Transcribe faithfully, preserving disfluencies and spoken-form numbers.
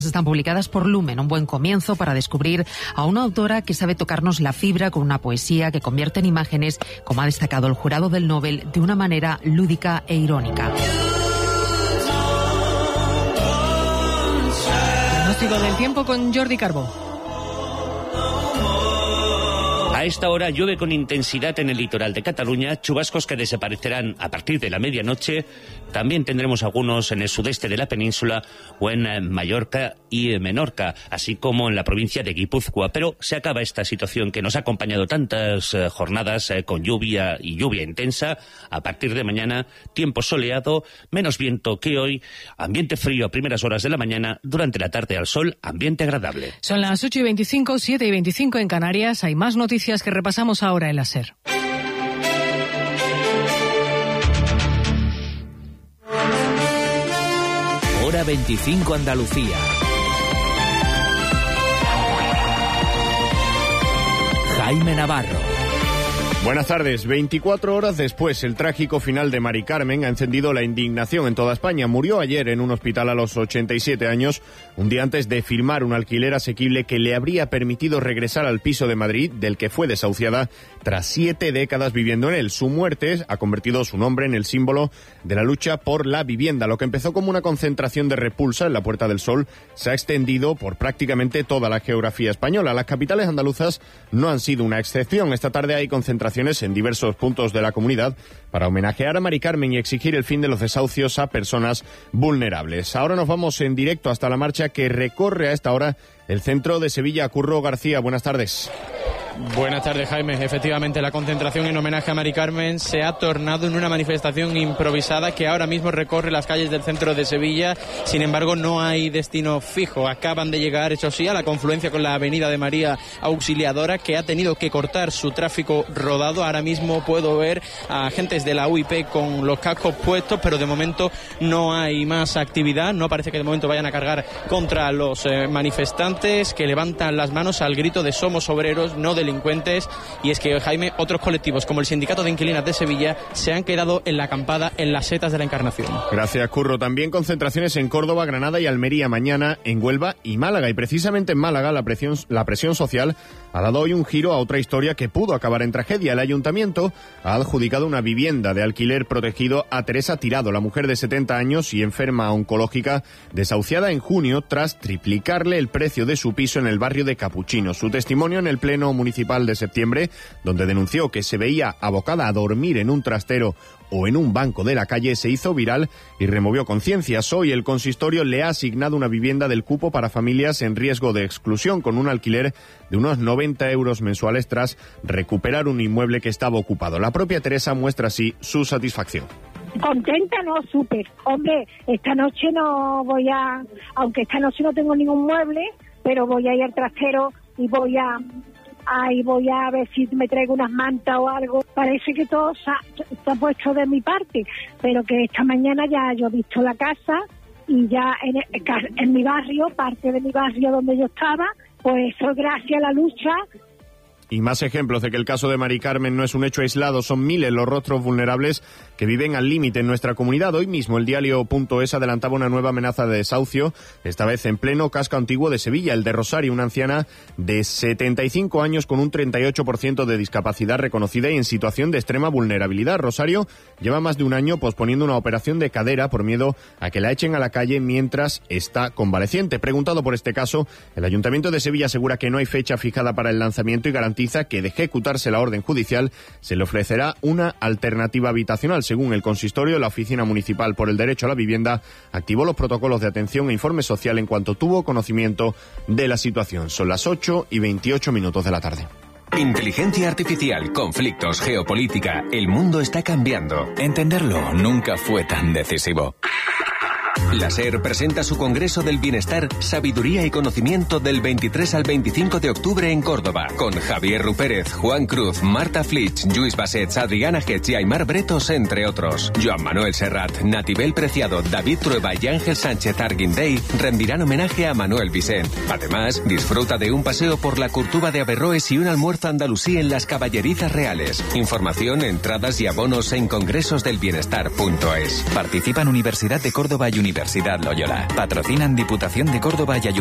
Están publicadas por Lumen, un buen comienzo para descubrir a una autora que sabe tocarnos la fibra con una poesía que convierte en imágenes, como ha destacado el jurado del Nobel, de una manera lúdica e irónica. Pronóstico del tiempo con Jordi Carbó. A esta hora llueve con intensidad en el litoral de Cataluña, chubascos que desaparecerán a partir de la medianoche. También tendremos algunos en el sudeste de la península o en Mallorca y Menorca, así como en la provincia de Guipúzcoa. Pero se acaba esta situación que nos ha acompañado tantas eh, jornadas eh, con lluvia y lluvia intensa. A partir de mañana, tiempo soleado, menos viento que hoy, ambiente frío a primeras horas de la mañana, durante la tarde al sol, ambiente agradable. Son las ocho y veinticinco, siete y veinticinco en Canarias. Hay más noticias que repasamos ahora en la SER. Hora veinticinco Andalucía. Jaime Navarro. Buenas tardes. veinticuatro horas después, el trágico final de Mari Carmen ha encendido la indignación en toda España. Murió ayer en un hospital a los ochenta y siete años, un día antes de firmar un alquiler asequible que le habría permitido regresar al piso de Madrid, del que fue desahuciada tras siete décadas viviendo en él. Su muerte ha convertido su nombre en el símbolo de la lucha por la vivienda. Lo que empezó como una concentración de repulsa en la Puerta del Sol se ha extendido por prácticamente toda la geografía española. Las capitales andaluzas no han sido una excepción. Esta tarde hay concentraciones en diversos puntos de la comunidad para homenajear a Mari Carmen y exigir el fin de los desahucios a personas vulnerables. Ahora nos vamos en directo hasta la marcha que recorre a esta hora el centro de Sevilla. Curro García, buenas tardes. Buenas tardes, Jaime. Efectivamente, la concentración en homenaje a Mari Carmen se ha tornado en una manifestación improvisada que ahora mismo recorre las calles del centro de Sevilla. Sin embargo, no hay destino fijo. Acaban de llegar, eso sí, a la confluencia con la avenida de María Auxiliadora, que ha tenido que cortar su tráfico rodado. Ahora mismo puedo ver a agentes de la U I P con los cascos puestos, pero de momento no hay más actividad. No parece que de momento vayan a cargar contra los eh, manifestantes que levantan las manos al grito de somos obreros, no delincuentes. Y es que, Jaime, otros colectivos como el Sindicato de Inquilinas de Sevilla se han quedado en la acampada en las setas de la Encarnación. Gracias, Curro. También concentraciones en Córdoba, Granada y Almería mañana, en Huelva y Málaga. Y precisamente en Málaga la presión, la presión social ha dado hoy un giro a otra historia que pudo acabar en tragedia. El ayuntamiento ha adjudicado una vivienda de alquiler protegido a Teresa Tirado, la mujer de setenta años y enferma oncológica, desahuciada en junio tras triplicarle el precio de su piso en el barrio de Capuchino. Su testimonio en el Pleno Municipal de septiembre, donde denunció que se veía abocada a dormir en un trastero o en un banco de la calle, se hizo viral y removió conciencias. Hoy el consistorio le ha asignado una vivienda del cupo para familias en riesgo de exclusión con un alquiler de unos noventa euros mensuales tras recuperar un inmueble que estaba ocupado. La propia Teresa muestra así su satisfacción. Contenta, no, súper. Hombre, esta noche no voy a, aunque esta noche no tengo ningún mueble, pero voy a ir al trastero y voy a... Ahí voy a ver si me traigo unas mantas o algo. Parece que todo está puesto de mi parte, pero que esta mañana ya yo he visto la casa y ya en, en mi barrio, parte de mi barrio donde yo estaba, pues eso gracias a la lucha. Y más ejemplos de que el caso de Mari Carmen no es un hecho aislado. Son miles los rostros vulnerables que viven al límite en nuestra comunidad. Hoy mismo el diario punto es adelantaba una nueva amenaza de desahucio, esta vez en pleno casco antiguo de Sevilla. El de Rosario, una anciana de setenta y cinco años con un treinta y ocho por ciento de discapacidad reconocida y en situación de extrema vulnerabilidad. Rosario lleva más de un año posponiendo una operación de cadera por miedo a que la echen a la calle mientras está convaleciente. Preguntado por este caso, el Ayuntamiento de Sevilla asegura que no hay fecha fijada para el lanzamiento y garantiza que de ejecutarse la orden judicial se le ofrecerá una alternativa habitacional. Según el consistorio, la Oficina Municipal por el Derecho a la Vivienda activó los protocolos de atención e informe social en cuanto tuvo conocimiento de la situación. Son las ocho y veintiocho minutos de la tarde. Inteligencia artificial, conflictos, geopolítica. El mundo está cambiando. Entenderlo nunca fue tan decisivo. La SER presenta su Congreso del Bienestar, Sabiduría y Conocimiento del veintitrés al veinticinco de octubre en Córdoba, con Javier Rupérez, Juan Cruz, Marta Flitsch, Lluís Bassets, Adriana Getz y Aymar Bretos, entre otros. Joan Manuel Serrat, Natibel Preciado, David Trueba y Ángel Sánchez Arguindey rendirán homenaje a Manuel Vicent. Además, disfruta de un paseo por la Curtuba de Averroes y un almuerzo andalusí en las Caballerizas Reales. Información, entradas y abonos en congresosdelbienestar punto es. Participan Universidad de Córdoba y Univer. Universidad Loyola. Patrocinan Diputación de Córdoba y Ayuntamiento.